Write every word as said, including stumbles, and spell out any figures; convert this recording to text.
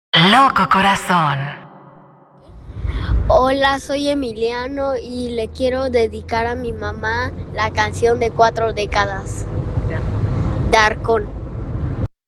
Loco corazón. Hola, soy Emiliano y le quiero dedicar a mi mamá la canción de cuatro décadas, Darkon.